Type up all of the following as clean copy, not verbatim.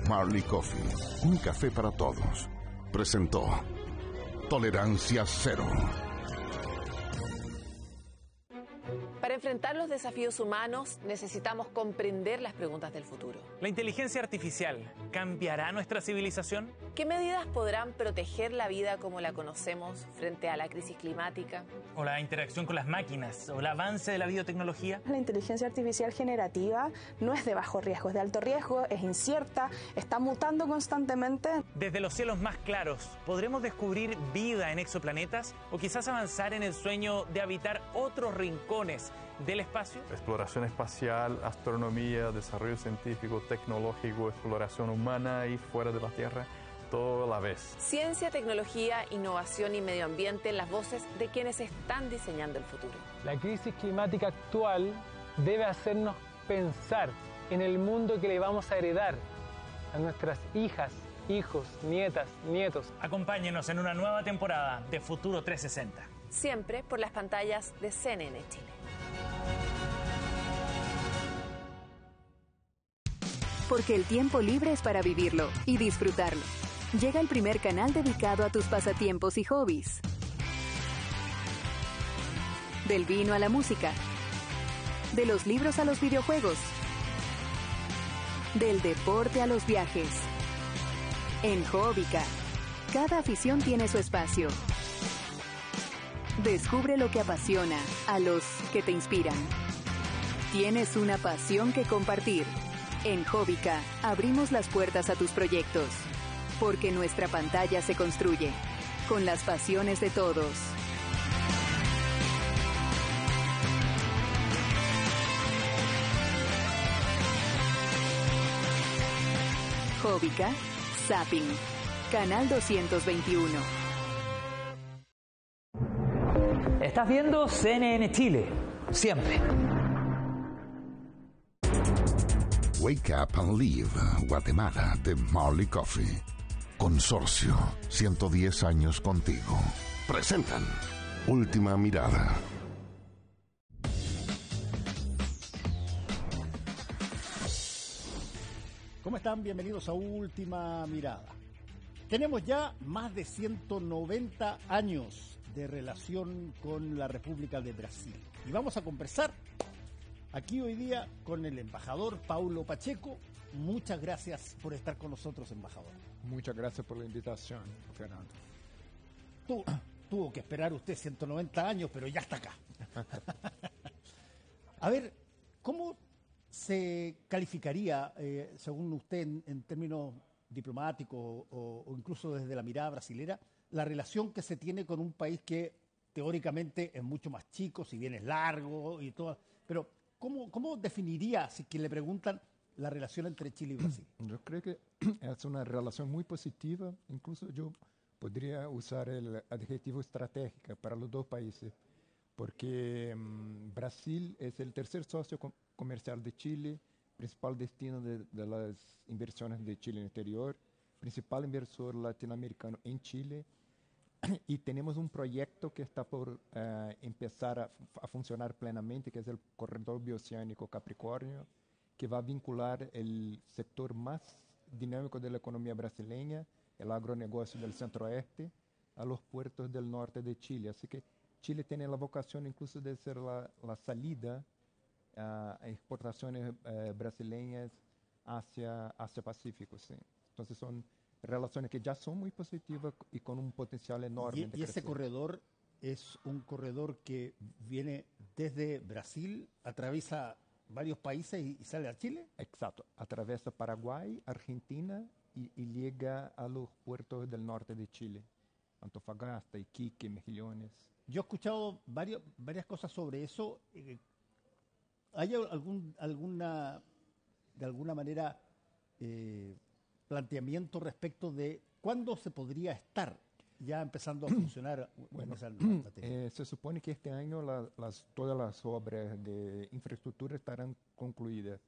Marley Coffee, un café para todos, presentó Tolerancia Cero. Para enfrentar los desafíos humanos necesitamos comprender las preguntas del futuro. ¿La inteligencia artificial cambiará nuestra civilización? ¿Qué medidas podrán proteger la vida como la conocemos frente a la crisis climática? ¿O la interacción con las máquinas? ¿O el avance de la biotecnología? La inteligencia artificial generativa no es de bajo riesgo, es de alto riesgo, es incierta, está mutando constantemente. Desde los cielos más claros, ¿podremos descubrir vida en exoplanetas? ¿O quizás avanzar en el sueño de habitar otros rincones del espacio? Exploración espacial, astronomía, desarrollo científico, tecnológico, exploración humana y fuera de la Tierra, todo a la vez. Ciencia, tecnología, innovación y medio ambiente en las voces de quienes están diseñando el futuro. La crisis climática actual debe hacernos pensar en el mundo que le vamos a heredar a nuestras hijas, hijos, nietas, nietos. Acompáñenos en una nueva temporada de Futuro 360. Siempre por las pantallas de CNN Chile. Porque el tiempo libre es para vivirlo y disfrutarlo. Llega el primer canal dedicado a tus pasatiempos y hobbies. Del vino a la música. De los libros a los videojuegos. Del deporte a los viajes. En Hobbica, cada afición tiene su espacio. Descubre lo que apasiona a los que te inspiran. Tienes una pasión que compartir. En Hobbica abrimos las puertas a tus proyectos, porque nuestra pantalla se construye con las pasiones de todos. Hobbica, Zapping, Canal 221. Estás viendo CNN Chile, siempre. Wake Up and Live, Guatemala, de Marley Coffee. Consorcio, 110 años contigo. Presentan Última Mirada. ¿Cómo están? Bienvenidos a Última Mirada. Tenemos ya más de 190 años de relación con la República de Brasil. Y vamos a conversar aquí hoy día con el embajador Paulo Pacheco. Muchas gracias por estar con nosotros, embajador. Muchas gracias por la invitación, Fernando. Tuvo que esperar usted 190 años, pero ya está acá. A ver, ¿cómo se calificaría, según usted, en términos diplomáticos o incluso desde la mirada brasilera, la relación que se tiene con un país que teóricamente es mucho más chico, si bien es largo y todo, pero ¿cómo definiría, si que le preguntan, la relación entre Chile y Brasil? Yo creo que es una relación muy positiva, incluso yo podría usar el adjetivo estratégica para los dos países, porque Brasil es el tercer socio comercial de Chile, principal destino de las inversiones de Chile en el exterior, principal inversor latinoamericano en Chile, y tenemos un proyecto que está por empezar a funcionar plenamente, que es el Corredor Bioceánico Capricórnio, que va a vincular el sector más dinámico de la economía brasileña, el agronegocio del centro-oeste, a los puertos del norte de Chile. Así que Chile tiene la vocación incluso de ser la salida a exportaciones brasileñas hacia Pacífico. ¿Sí? Entonces son relaciones que ya son muy positivas y con un potencial enorme. Y ese corredor es un corredor que viene desde Brasil, atraviesa varios países y sale a Chile. Exacto, atraviesa Paraguay, Argentina y llega a los puertos del norte de Chile, Antofagasta, Iquique, Mejillones. Yo he escuchado varias cosas sobre eso. ¿Hay de alguna manera planteamiento respecto de cuándo se podría estar ya empezando a funcionar? Bueno, se supone que este año todas las obras de infraestructura estarán concluidas.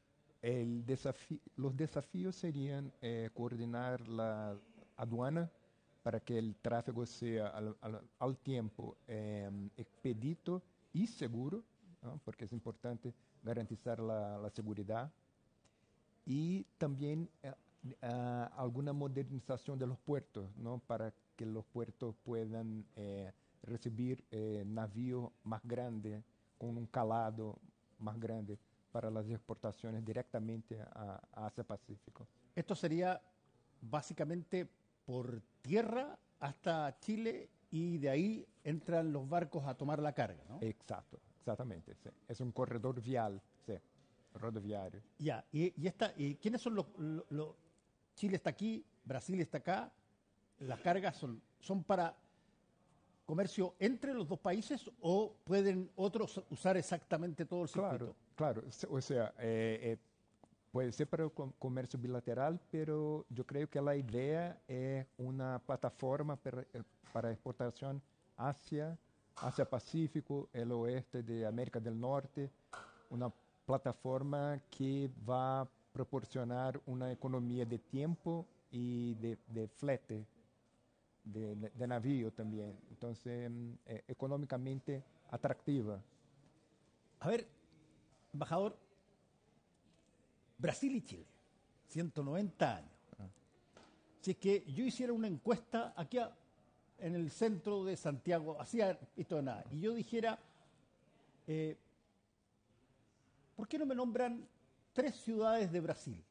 Los desafíos serían coordinar la aduana para que el tráfico sea al tiempo expedito y seguro, ¿no? Porque es importante garantizar la seguridad. Y también alguna modernización de los puertos, ¿no? Para que los puertos puedan recibir navíos más grandes, con un calado más grande para las exportaciones directamente a Asia-Pacífico. Esto sería básicamente por tierra hasta Chile y de ahí entran los barcos a tomar la carga, ¿no? Exacto, exactamente. Sí. Es un corredor vial, sí, rodoviario. Ya, ¿y quiénes son los Chile está aquí, Brasil está acá, las cargas son para comercio entre los dos países o pueden otros usar exactamente todo el circuito? Claro, o sea, puede ser para el comercio bilateral, pero yo creo que la idea es una plataforma para exportación hacia Pacífico, el oeste de América del Norte, una plataforma que va a proporcionar una economía de tiempo y de flete, de navío también. Entonces, económicamente atractiva. A ver, embajador, Brasil y Chile, 190 años. Si es que yo hiciera una encuesta aquí en el centro de Santiago, hacía esto de nada, y yo dijera, ¿por qué no me nombran 3 ciudades de Brasil?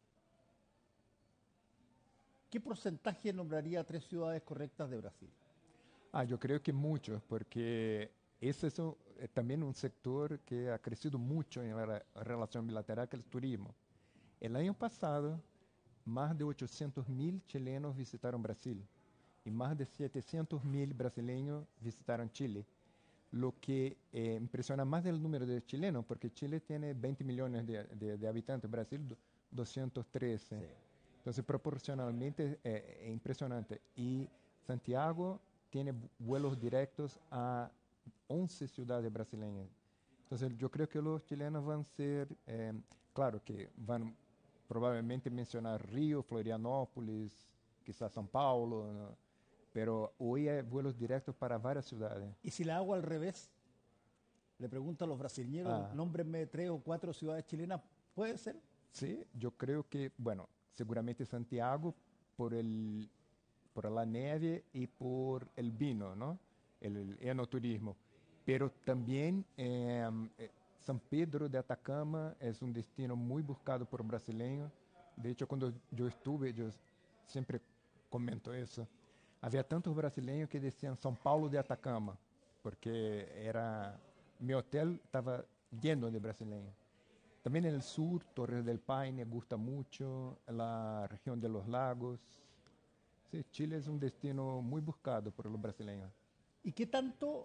¿Qué porcentaje nombraría 3 ciudades correctas de Brasil? Yo creo que muchos, porque ese es también un sector que ha crecido mucho en la relación bilateral, que es el turismo. El año pasado, más de 800.000 chilenos visitaron Brasil y más de 700.000 brasileños visitaron Chile, lo que impresiona más del número de chilenos, porque Chile tiene 20 millones de habitantes, Brasil 213. Sí. Entonces, proporcionalmente es impresionante. Y Santiago tiene vuelos directos a 11 ciudades brasileñas. Entonces, yo creo que los chilenos van a ser, claro que van probablemente mencionar Río, Florianópolis, quizás São Paulo, ¿no? Pero hoy hay vuelos directos para varias ciudades. ¿Y si la hago al revés? Le pregunto a los brasileños, nómbrenme 3 o 4 ciudades chilenas, ¿puede ser? Sí, yo creo que, bueno, seguramente Santiago por la nieve y por el vino, ¿no? El enoturismo. Pero también San Pedro de Atacama es un destino muy buscado por brasileños. De hecho, cuando yo estuve, yo siempre comento eso. Había tantos brasileños que decían São Paulo de Atacama, porque mi hotel estaba lleno de brasileños. También en el sur, Torres del Paine gusta mucho, la región de los lagos. Sí, Chile es un destino muy buscado por los brasileños. ¿Y qué tanto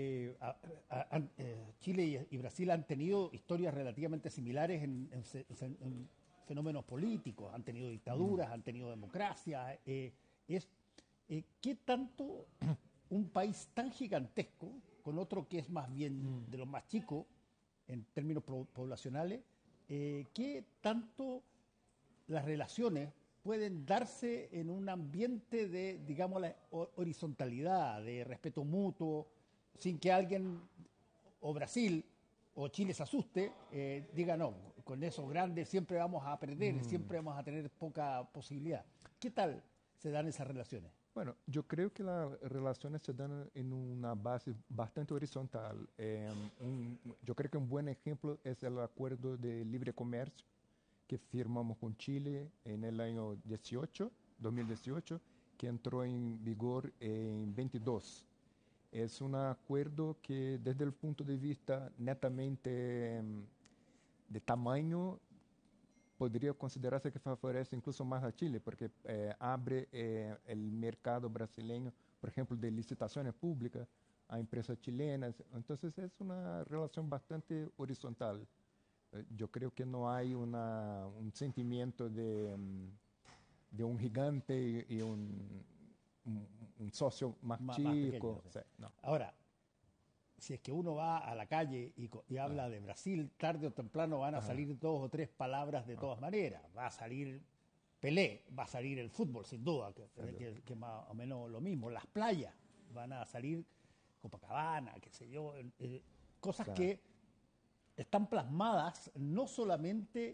Chile y Brasil han tenido historias relativamente similares en fenómenos políticos? Han tenido dictaduras, han tenido democracia. ¿Qué tanto un país tan gigantesco, con otro que es más bien de los más chicos, en términos poblacionales, qué tanto las relaciones pueden darse en un ambiente de, digamos, la horizontalidad, de respeto mutuo, sin que alguien, o Brasil, o Chile se asuste, diga no, con esos grandes siempre vamos a perder, siempre vamos a tener poca posibilidad? ¿Qué tal se dan esas relaciones? Bueno, yo creo que las relaciones se dan en una base bastante horizontal. Yo creo que un buen ejemplo es el acuerdo de libre comercio que firmamos con Chile en el año 2018, que entró en vigor en 22. Es un acuerdo que desde el punto de vista netamente de tamaño podría considerarse que favorece incluso más a Chile, porque abre el mercado brasileño, por ejemplo, de licitaciones públicas a empresas chilenas. Entonces es una relación bastante horizontal. Yo creo que no hay un sentimiento de un gigante y un socio más chico. Pequeño, sí. Sí, no. Ahora, si es que uno va a la calle y habla de Brasil, tarde o temprano van a salir 2 o 3 palabras de todas maneras. Va a salir Pelé, va a salir el fútbol, sin duda, que más o menos lo mismo. Las playas van a salir, Copacabana, qué sé yo, cosas que están plasmadas no solamente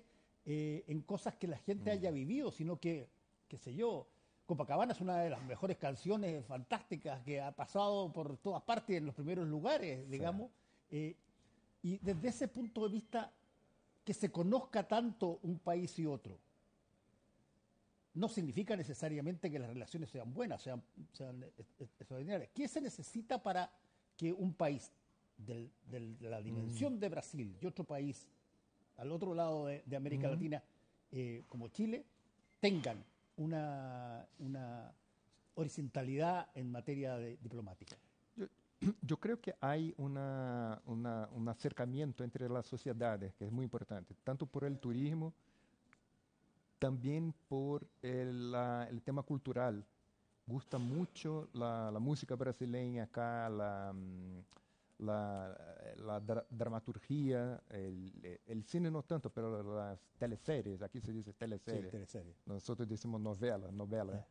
en cosas que la gente haya vivido, sino que, qué sé yo, Copacabana es una de las mejores canciones fantásticas que ha pasado por todas partes, en los primeros lugares, digamos. Y desde ese punto de vista, que se conozca tanto un país y otro, no significa necesariamente que las relaciones sean buenas, sean extraordinarias. ¿Qué se necesita para que un país de la dimensión de Brasil y otro país al otro lado de América Latina, como Chile, tengan una horizontalidad en materia diplomática? Yo creo que hay un acercamiento entre las sociedades que es muy importante, tanto por el turismo, también por el tema cultural. Gusta mucho la música brasileña acá, la dramaturgia, el cine no tanto, pero las teleseries, aquí se dice teleseries. Sí, teleseries. Nosotros decimos novela.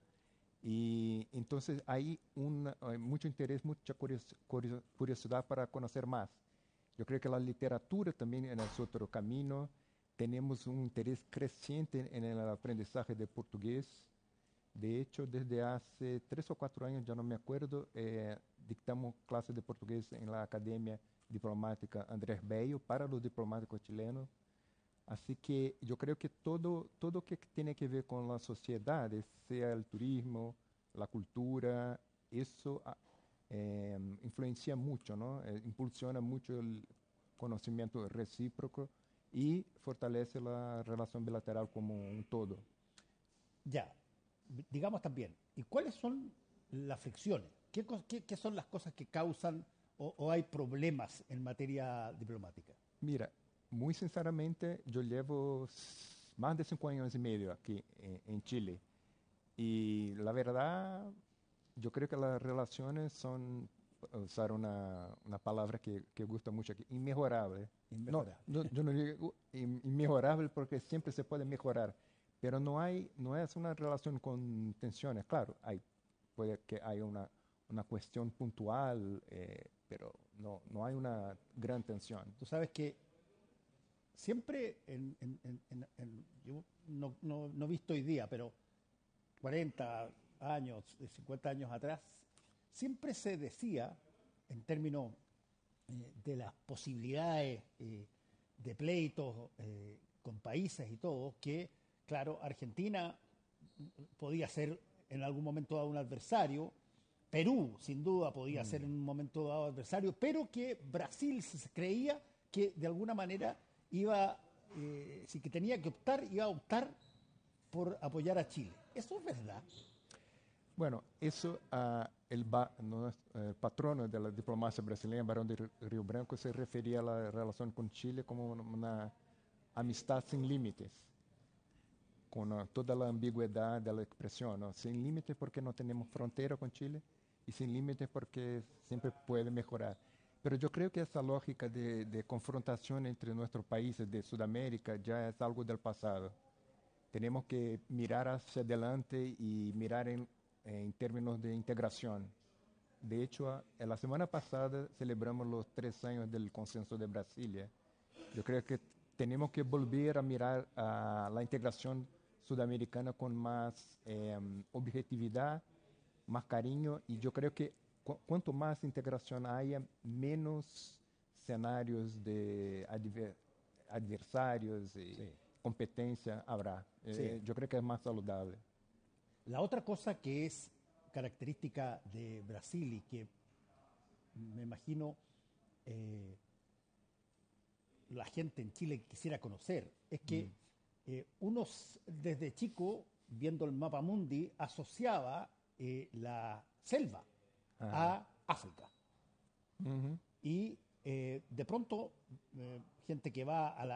Y entonces hay mucho interés, mucha curiosidad para conocer más. Yo creo que la literatura también es otro camino. Tenemos un interés creciente en el aprendizaje de portugués. De hecho, desde hace 3 o 4 años, ya no me acuerdo, dictamos clases de portugués en la Academia Diplomática Andrés Bello para los diplomáticos chilenos. Así que yo creo que todo que tiene que ver con las sociedades, sea el turismo, la cultura, eso influencia mucho, ¿no? Impulsiona mucho el conocimiento recíproco y fortalece la relación bilateral como un todo. Ya, digamos también, ¿y cuáles son las fricciones? ¿Qué son las cosas que causan o hay problemas en materia diplomática? Mira, muy sinceramente, yo llevo más de 5 años y medio aquí en Chile. Y la verdad, yo creo que las relaciones son, usar una palabra que gusta mucho aquí, inmejorables. Inmejorable. No, yo no digo inmejorable porque siempre se puede mejorar, pero no es una relación con tensiones. Claro, puede que haya una cuestión puntual, pero no hay una gran tensión. Tú sabes que siempre, yo no he visto hoy día, pero 40 años, 50 años atrás, siempre se decía, en términos de las posibilidades de pleitos con países y todo, que, claro, Argentina podía ser en algún momento dado un adversario, Perú, sin duda, podía ser en un momento dado adversario, pero que Brasil se creía que de alguna manera si que tenía que optar, iba a optar por apoyar a Chile. ¿Eso es verdad? Bueno, eso, el patrono de la diplomacia brasileña, Barón de Río Branco, se refería a la relación con Chile como una amistad sin límites, con toda la ambigüedad de la expresión, ¿no? Sin límites porque no tenemos frontera con Chile y sin límites porque siempre puede mejorar. Pero yo creo que esa lógica de confrontación entre nuestros países de Sudamérica ya es algo del pasado. Tenemos que mirar hacia adelante y mirar en términos de integración. De hecho, la semana pasada celebramos los 3 años del Consenso de Brasilia. Yo creo que tenemos que volver a mirar a la integración sudamericana con más objetividad, más cariño, y yo creo que cuanto más integración haya, menos escenarios de adversarios y competencia habrá. Yo creo que es más saludable. La otra cosa que es característica de Brasil y que me imagino la gente en Chile quisiera conocer es que uno desde chico, viendo el mapa mundi, asociaba la selva a África. Y de pronto, gente que va a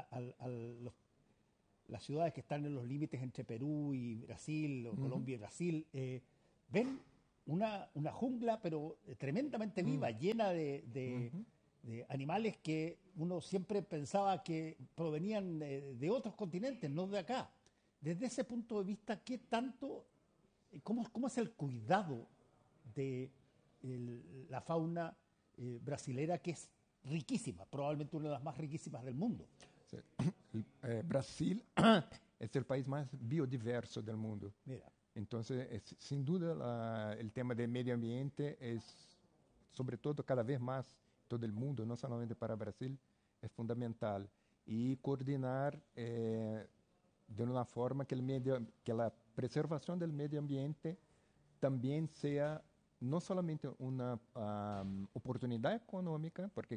las ciudades que están en los límites entre Perú y Brasil, o Colombia y Brasil, ven una jungla, pero tremendamente viva, llena de animales que uno siempre pensaba que provenían de otros continentes, no de acá. Desde ese punto de vista, ¿cómo es el cuidado de la fauna brasilera, que es riquísima, probablemente una de las más riquísimas del mundo? Sí. Brasil es el país más biodiverso del mundo. Mira. Entonces, sin duda, el tema del medio ambiente es, sobre todo, cada vez más todo el mundo, no solamente para Brasil, es fundamental. Y coordinar de una forma que la preservación del medio ambiente también sea no solamente una oportunidad económica, porque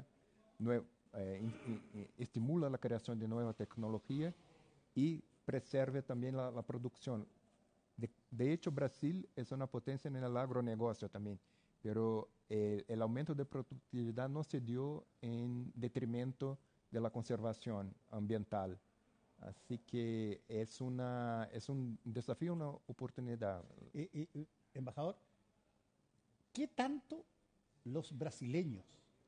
estimula la creación de nueva tecnología y preserve también la producción. De hecho, Brasil es una potencia en el agronegocio también, pero el aumento de productividad no se dio en detrimento de la conservación ambiental. Así que es un desafío, una oportunidad. Embajador, ¿qué tanto los brasileños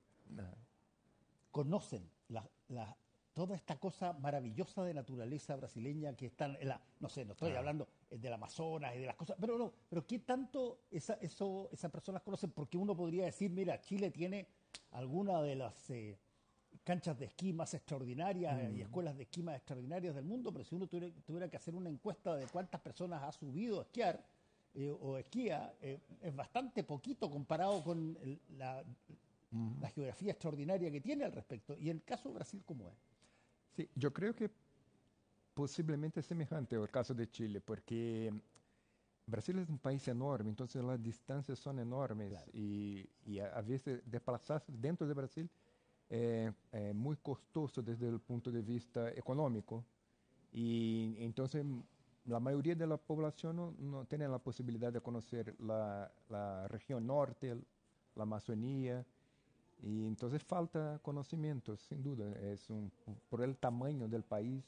conocen toda esta cosa maravillosa de naturaleza brasileña que están no estoy hablando del Amazonas y de las cosas, pero qué tanto esas personas conocen? Porque uno podría decir, mira, Chile tiene alguna de las canchas de esquí más extraordinarias y escuelas de esquí más extraordinarias del mundo, pero si uno tuviera que hacer una encuesta de cuántas personas ha subido a esquiar o esquía, es bastante poquito comparado con la geografía extraordinaria que tiene al respecto. Y el caso de Brasil, ¿cómo es? Sí, yo creo que posiblemente es semejante al caso de Chile, porque Brasil es un país enorme, entonces las distancias son enormes. Claro. Y a veces desplazarse dentro de Brasil es muy costoso desde el punto de vista económico. Y entonces la mayoría de la población no tiene la posibilidad de conocer la región norte, la Amazonía. Y entonces falta conocimiento, sin duda. Por el tamaño del país,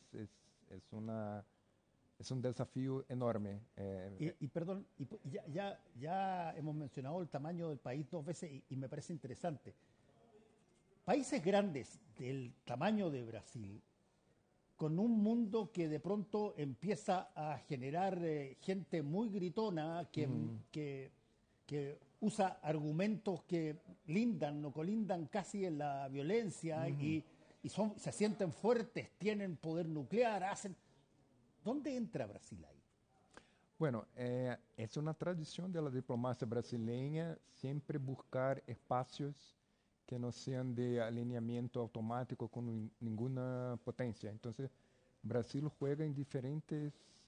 es un desafío enorme. Perdón, ya hemos mencionado el tamaño del país 2 veces y me parece interesante. Países grandes del tamaño de Brasil, con un mundo que de pronto empieza a generar gente muy gritona que usa argumentos que lindan o colindan casi en la violencia y se sienten fuertes, tienen poder nuclear, ¿Dónde entra Brasil ahí? Bueno, es una tradición de la diplomacia brasileña siempre buscar espacios que no sean de alineamiento automático con ninguna potencia. Entonces, Brasil juega en diferentes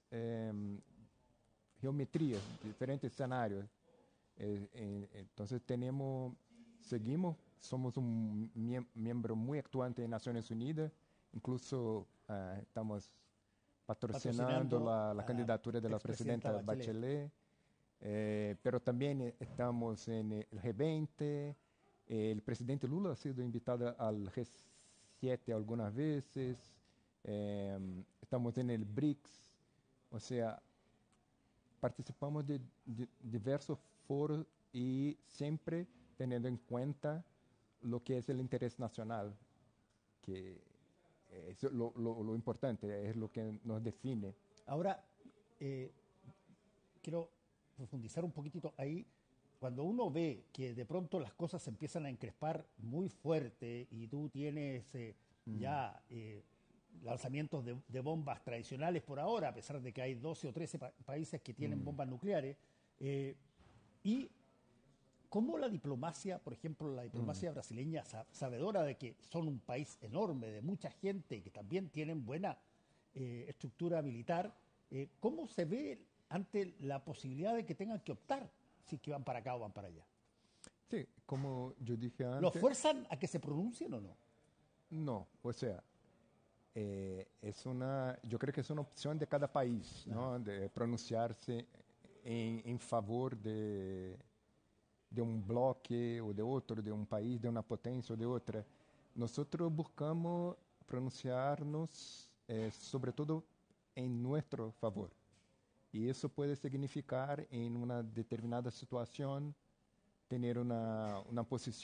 geometrías, diferentes escenarios. Entonces somos un miembro muy actuante de Naciones Unidas, incluso estamos patrocinando la candidatura de la presidenta Bachelet, pero también estamos en el G20, el presidente Lula ha sido invitado al G7 algunas veces, estamos en el BRICS, o sea, participamos de diversos foros y siempre teniendo en cuenta lo que es el interés nacional, que es lo importante, es lo que nos define. Ahora, quiero profundizar un poquitito ahí. Cuando uno ve que de pronto las cosas se empiezan a encrespar muy fuerte y tú tienes lanzamientos de bombas tradicionales por ahora, a pesar de que hay 12 o 13 países que tienen bombas nucleares, y cómo la diplomacia, por ejemplo, la diplomacia brasileña, sabedora de que son un país enorme, de mucha gente, que también tienen buena estructura militar, ¿cómo se ve ante la posibilidad de que tengan que optar si que van para acá o van para allá? Sí, como yo dije antes... ¿Los fuerzan a que se pronuncien o no? No, o sea, yo creo que es una opción de cada país, ¿no? De pronunciarse en favor de un bloque o de otro, de un país, de una potencia o de otra. Nosotros buscamos pronunciarnos sobre todo en nuestro favor. Y eso puede significar en una determinada situación tener una posición